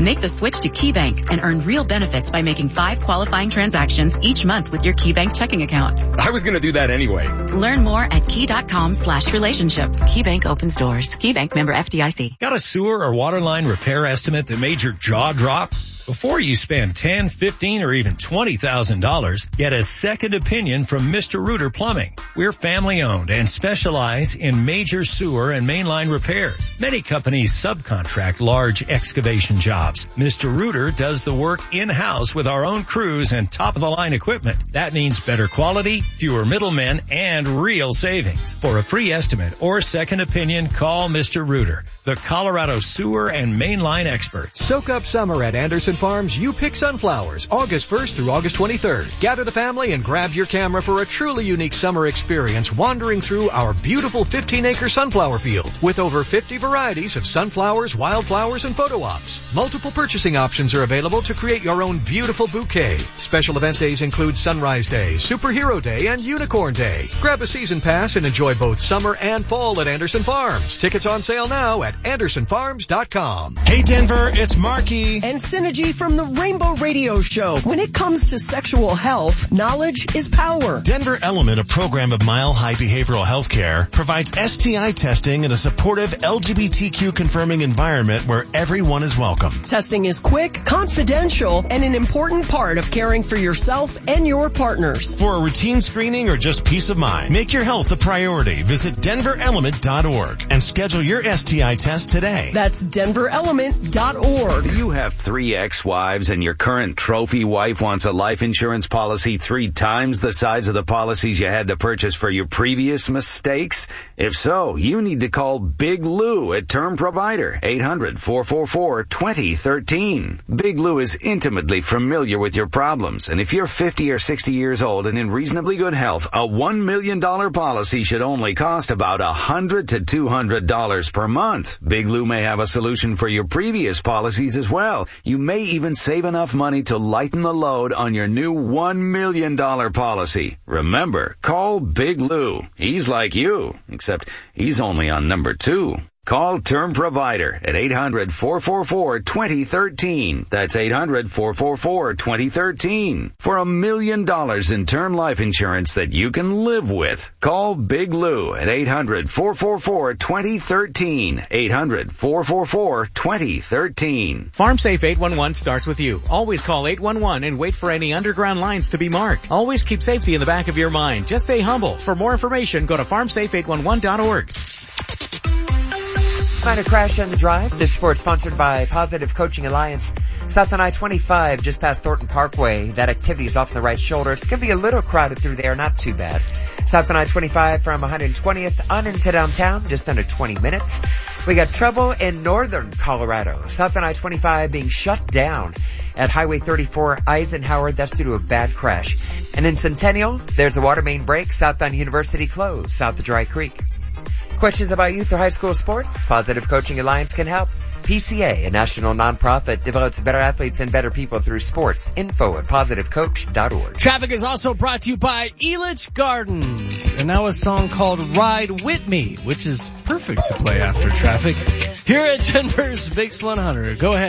Make the switch to KeyBank and earn real benefits by making 5 qualifying transactions each month with your KeyBank checking account. I was going to do that anyway. Learn more at key.com/relationship. KeyBank opens doors. KeyBank, member FDIC. Got a sewer or water line repair estimate that made your jaw drop? Before you spend $10,000, $15,000, or even $20,000, get a second opinion from Mr. Reuter Plumbing. We're family owned and specialize in major sewer and mainline repairs. Many companies subcontract large excavation jobs. Mr. Reuter does the work in-house with our own crews and top-of-the-line equipment. That means better quality, fewer middlemen, and real savings. For a free estimate or second opinion, call Mr. Reuter, the Colorado sewer and mainline experts. Soak up summer at Anderson Farms. You Pick Sunflowers, August 1st through August 23rd. Gather the family and grab your camera for a truly unique summer experience wandering through our beautiful 15-acre sunflower field with over 50 varieties of sunflowers, wildflowers, and photo ops. Multiple purchasing options are available to create your own beautiful bouquet. Special event days include Sunrise Day, Superhero Day, and Unicorn Day. Grab a season pass and enjoy both summer and fall at Anderson Farms. Tickets on sale now at AndersonFarms.com. Hey Denver, it's Marky. And Synergy from the Rainbow Radio Show. When it comes to sexual health, knowledge is power. Denver Element, a program of Mile High Behavioral Health Care, provides STI testing in a supportive LGBTQ confirming environment where everyone is welcome. Testing is quick, confidential, and an important part of caring for yourself and your partners. For a routine screening or just peace of mind, make your health a priority. Visit DenverElement.org and schedule your STI test today. That's DenverElement.org. You have 3 ex-wives and your current trophy wife wants a life insurance policy 3 times the size of the policies you had to purchase for your previous mistakes? If so, you need to call Big Lou at Term Provider, 800-444-2013. Big Lou is intimately familiar with your problems, and if you're 50 or 60 years old and in reasonably good health, a $1 million policy should only cost about $100 to $200 per month. Big Lou may have a solution for your previous policies as well. You may even save enough money to lighten the load on your new $1 million policy. Remember, call Big Lou. He's like you, except he's only on number 2. Call Term Provider at 800-444-2013. That's 800-444-2013. For $1 million in term life insurance that you can live with. Call Big Lou at 800-444-2013. 800-444-2013. FarmSafe 811 starts with you. Always call 811 and wait for any underground lines to be marked. Always keep safety in the back of your mind. Just stay humble. For more information, go to farmsafe811.org. Minor crash on the drive. This report sponsored by Positive Coaching Alliance. South on I-25, just past Thornton Parkway. That activity is off on the right shoulder. It's going to be a little crowded through there, not too bad. South on I-25 from 120th on into downtown, just under 20 minutes. We got trouble in northern Colorado. South on I-25 being shut down at Highway 34 Eisenhower. That's due to a bad crash. And in Centennial, there's a water main break. South on University closed, south of Dry Creek. Questions about youth or high school sports? Positive Coaching Alliance can help. PCA, a national nonprofit, develops better athletes and better people through sports. Info at positivecoach.org. Traffic is also brought to you by Elitch Gardens. And now a song called Ride With Me, which is perfect to play after traffic. Here at Denver's Big 100. Go ahead.